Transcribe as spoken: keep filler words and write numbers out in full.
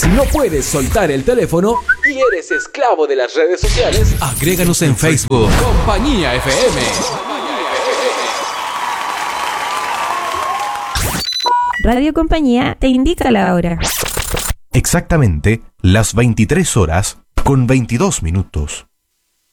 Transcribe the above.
Si no puedes soltar el teléfono y eres esclavo de las redes sociales, agréganos en Facebook. Compañía F M. Radio Compañía te indica la hora. Exactamente las veintitrés horas con veintidós minutos.